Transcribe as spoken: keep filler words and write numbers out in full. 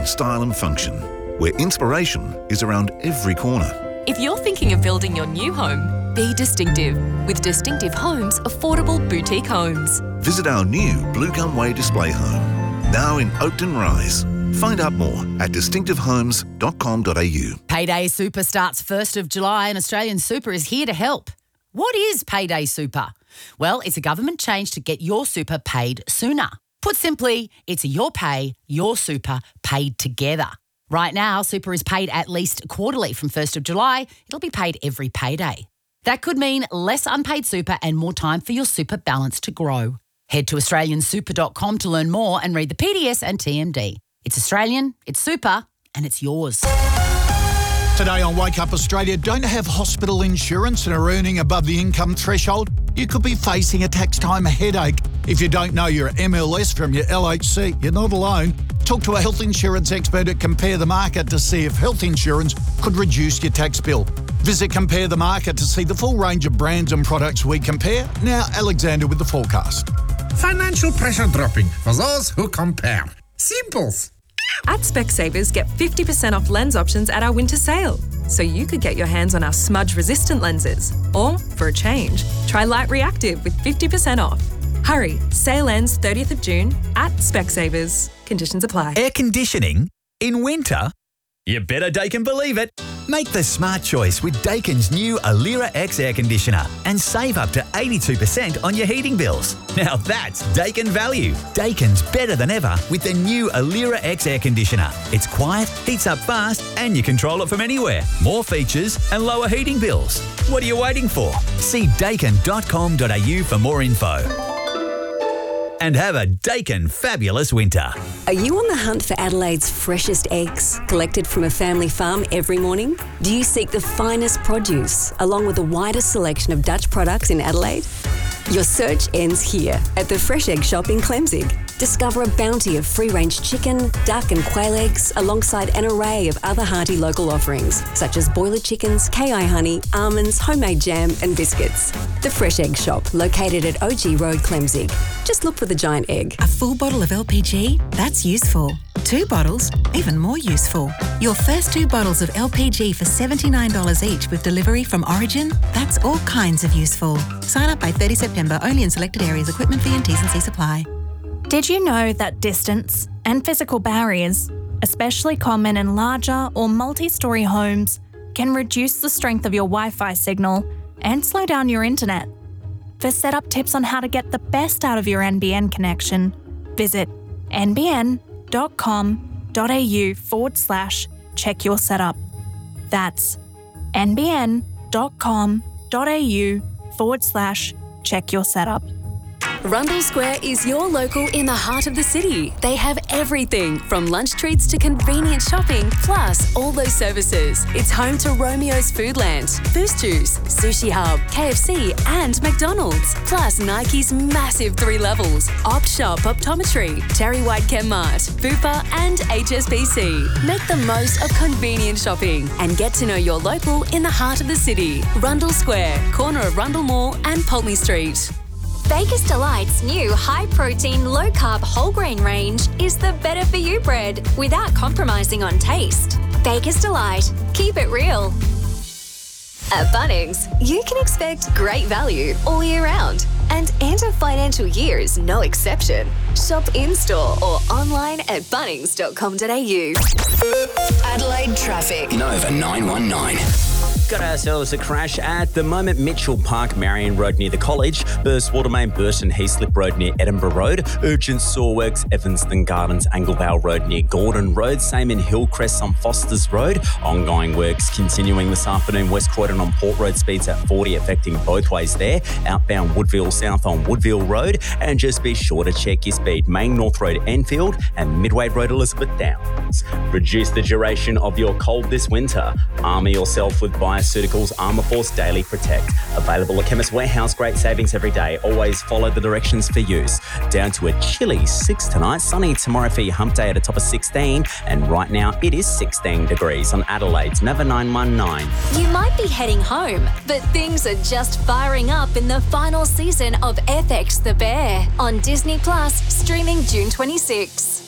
in style and function, where inspiration is around every corner. If you're thinking of building your new home, be distinctive with Distinctive Homes Affordable Boutique Homes. Visit our new Blue Gum Way display home, now in Oakton Rise. Find out more at distinctive homes dot com dot a u. Payday Super starts first of July and Australian Super is here to help. What is Payday Super? Well, it's a government change to get your super paid sooner. Put simply, it's your pay, your super paid together. Right now, super is paid at least quarterly from first of July. It'll be paid every payday. That could mean less unpaid super and more time for your super balance to grow. Head to australian super dot com to learn more and read the P D S and T M D. It's Australian, it's super, and it's yours. Today on Wake Up Australia, don't have hospital insurance and are earning above the income threshold? You could be facing a tax time headache. If you don't know your M L S from your L H C, you're not alone. Talk to a health insurance expert at Compare the Market to see if health insurance could reduce your tax bill. Visit Compare the Market to see the full range of brands and products we compare. Now, Alexander with the forecast. Financial pressure dropping for those who compare. Simples. At Specsavers, get fifty percent off lens options at our winter sale. So you could get your hands on our smudge-resistant lenses. Or, for a change, try Light Reactive with fifty percent off. Hurry, sale ends thirtieth of June at Specsavers. Conditions apply. Air conditioning in winter? You better Daikin believe it. Make the smart choice with Daikin's new Alira X air conditioner and save up to eighty-two percent on your heating bills. Now that's Daikin value. Daikin's better than ever with the new Alira X air conditioner. It's quiet, heats up fast, and you control it from anywhere. More features and lower heating bills. What are you waiting for? See daikin dot com dot a u for more info. And have a Daikin fabulous winter. Are you on the hunt for Adelaide's freshest eggs, collected from a family farm every morning? Do you seek the finest produce, along with the widest selection of Dutch products in Adelaide? Your search ends here at the Fresh Egg Shop in Clemzig. Discover a bounty of free-range chicken, duck and quail eggs alongside an array of other hearty local offerings such as boiler chickens, K I honey, almonds, homemade jam and biscuits. The Fresh Egg Shop, located at O G Road, Clemzig. Just look for the giant egg. A full bottle of L P G? That's useful. Two bottles? Even more useful. Your first two bottles of L P G for seventy-nine dollars each with delivery from Origin? That's all kinds of useful. Sign up by thirtieth September, only in selected areas. Equipment fee and T's and C's apply. Did you know that distance and physical barriers, especially common in larger or multi-storey homes, can reduce the strength of your Wi-Fi signal and slow down your internet? For setup tips on how to get the best out of your N B N connection, visit nbn.com.au forward slash check your setup. That's nbn.com.au forward slash check your setup. Rundle Square is your local in the heart of the city. They have everything from lunch treats to convenient shopping, plus all those services. It's home to Romeo's Foodland, Boost Juice, Sushi Hub, K F C and McDonald's, plus Nike's massive three levels, Opt Shop Optometry, Terry White Chemmart, Bupa and H S B C. Make the most of convenient shopping and get to know your local in the heart of the city. Rundle Square, corner of Rundle Mall and Pulteney Street. Baker's Delight's new high-protein, low-carb whole grain range is the better-for-you bread without compromising on taste. Baker's Delight. Keep it real. At Bunnings, you can expect great value all year round. And end of financial year is no exception. Shop in-store or online at bunnings dot com dot a u. Adelaide traffic. Nova nine one nine. Got ourselves a crash at the moment. Mitchell Park, Marion Road near the college. Burst Water Main, Burton Heaslip Road near Edinburgh Road. Urgent Saw Works, Evanston Gardens, Anglevale Road near Gordon Road. Same in Hillcrest on Foster's Road. Ongoing works continuing this afternoon. West Croydon on Port Road, speeds at forty, affecting both ways there. Outbound Woodville South on Woodville Road. And just be sure to check your speed. Main North Road, Enfield, and Midway Road, Elizabeth Downs. Reduce the duration of your cold this winter. Armour yourself with Bioceuticals Armour Force Daily Protect. Available at Chemist Warehouse. Great savings every day. Always follow the directions for use. Down to a chilly six tonight. Sunny tomorrow for your hump day at a top of sixteen. And right now it is sixteen degrees on Adelaide's Nova nine one nine. You might be heading home, but things are just firing up in the final season of F X The Bear on Disney Plus, streaming June twenty-sixth.